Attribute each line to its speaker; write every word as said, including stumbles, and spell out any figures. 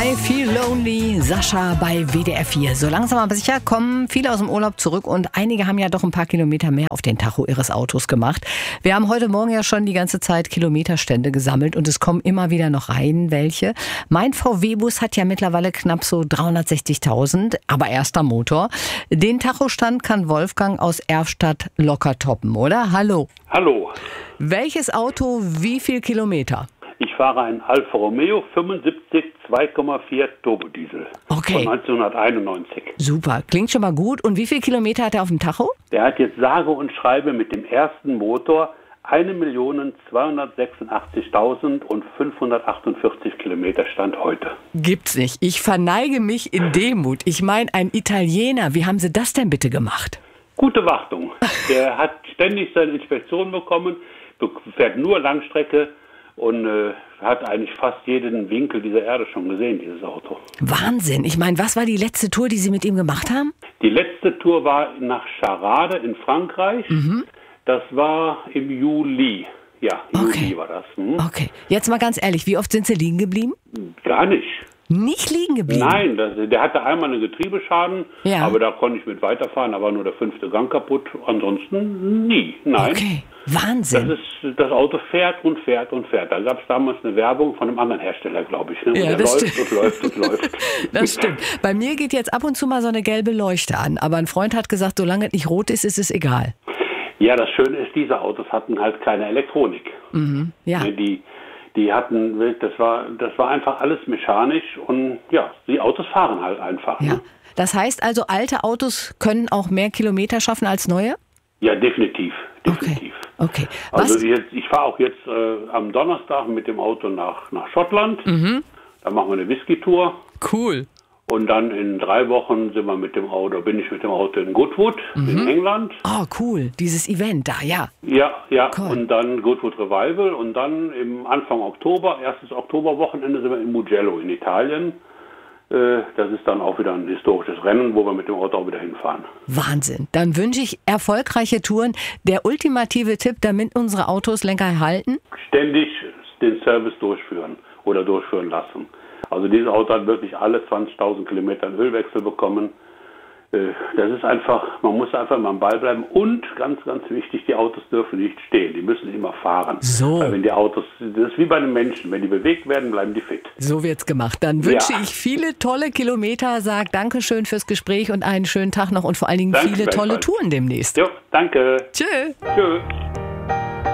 Speaker 1: I Feel Lonely, Sascha bei W D R vier. So langsam aber sicher kommen viele aus dem Urlaub zurück und einige haben ja doch ein paar Kilometer mehr auf den Tacho ihres Autos gemacht. Wir haben heute Morgen ja schon die ganze Zeit Kilometerstände gesammelt und es kommen immer wieder noch rein welche. Mein V W-Bus hat ja mittlerweile knapp so dreihundertsechzigtausend, aber erster Motor. Den Tachostand kann Wolfgang aus Erfstadt locker toppen, oder? Hallo.
Speaker 2: Hallo.
Speaker 1: Welches Auto, wie viel Kilometer?
Speaker 2: Ich fahre einen Alfa Romeo fünfundsiebzig zwei Komma vier Turbodiesel
Speaker 1: Okay.
Speaker 2: von neunzehnhunderteinundneunzig.
Speaker 1: Super, klingt schon mal gut. Und wie viel Kilometer hat er auf dem Tacho?
Speaker 2: Der hat jetzt sage und schreibe mit dem ersten Motor eine Million zweihundertsechsundachtzigtausendfünfhundertachtundvierzig Kilometer Stand heute.
Speaker 1: Gibt's nicht. Ich verneige mich in Demut. Ich meine, ein Italiener, wie haben Sie das denn bitte gemacht?
Speaker 2: Gute Wartung. Der hat ständig seine Inspektion bekommen, fährt nur Langstrecke und äh, hat eigentlich fast jeden Winkel dieser Erde schon gesehen, dieses Auto.
Speaker 1: Wahnsinn. Ich meine, was war die letzte Tour, die Sie mit ihm gemacht haben?
Speaker 2: Die letzte Tour war nach Charade in Frankreich. Mhm. Das war im Juli. Ja, im
Speaker 1: Okay.
Speaker 2: Juli war das. Hm?
Speaker 1: Okay. Jetzt mal ganz ehrlich, wie oft sind Sie liegen geblieben?
Speaker 2: Gar nicht.
Speaker 1: Nicht liegen geblieben?
Speaker 2: Nein, das, der hatte einmal einen Getriebeschaden,
Speaker 1: Ja.
Speaker 2: aber da konnte ich mit weiterfahren. Da war nur der fünfte Gang kaputt. Ansonsten nie. Nein.
Speaker 1: Okay.
Speaker 2: Das,
Speaker 1: Wahnsinn.
Speaker 2: ist, das Auto fährt und fährt und fährt. Da gab es damals eine Werbung von einem anderen Hersteller, glaube ich. Ne? Und
Speaker 1: Ja,
Speaker 2: der
Speaker 1: das
Speaker 2: läuft
Speaker 1: stimmt.
Speaker 2: und läuft und läuft.
Speaker 1: Das stimmt. Bei mir geht jetzt ab und zu mal so eine gelbe Leuchte an. Aber ein Freund hat gesagt, solange es nicht rot ist, ist es egal.
Speaker 2: Ja, das Schöne ist, diese Autos hatten halt keine Elektronik.
Speaker 1: Mhm. Ja.
Speaker 2: Ne, Die, die hatten, das war, das war einfach alles mechanisch und ja, die Autos fahren halt einfach.
Speaker 1: Ja.
Speaker 2: Ne?
Speaker 1: Das heißt also, alte Autos können auch mehr Kilometer schaffen als neue?
Speaker 2: Ja, definitiv, definitiv.
Speaker 1: Okay. Was?
Speaker 2: Also jetzt, ich fahre auch jetzt äh, am Donnerstag mit dem Auto nach, nach Schottland.
Speaker 1: Mhm.
Speaker 2: Da machen wir eine Whisky-Tour.
Speaker 1: Cool.
Speaker 2: Und dann in drei Wochen sind wir mit dem Auto, bin ich mit dem Auto in Goodwood in England.
Speaker 1: Oh, cool. Dieses Event da, ja.
Speaker 2: Ja, ja.
Speaker 1: Cool.
Speaker 2: Und dann Goodwood Revival. Und dann im Anfang Oktober, erstes Oktoberwochenende, sind wir in Mugello in Italien. Äh, Das ist dann auch wieder ein historisches Rennen, wo wir mit dem Auto auch wieder hinfahren.
Speaker 1: Wahnsinn. Dann wünsche ich erfolgreiche Touren. Der ultimative Tipp, damit unsere Autos länger halten?
Speaker 2: Ständig den Service durchführen oder durchführen lassen. Also dieses Auto hat wirklich alle zwanzigtausend Kilometer einen Ölwechsel bekommen. Äh, Das ist einfach, man muss einfach mal am Ball bleiben. Und ganz, ganz wichtig, die Autos dürfen nicht stehen. Die müssen immer fahren.
Speaker 1: So.
Speaker 2: Weil wenn die Autos, das ist wie bei den Menschen. Wenn die bewegt werden, bleiben die fit.
Speaker 1: So wird's gemacht. Dann wünsche
Speaker 2: Ja.
Speaker 1: ich viele tolle Kilometer, sag Dankeschön fürs Gespräch und einen schönen Tag noch und vor allen Dingen
Speaker 2: Danke
Speaker 1: viele tolle
Speaker 2: gleichfalls.
Speaker 1: Touren demnächst.
Speaker 2: Jo, danke.
Speaker 1: Tschö.
Speaker 2: Tschö.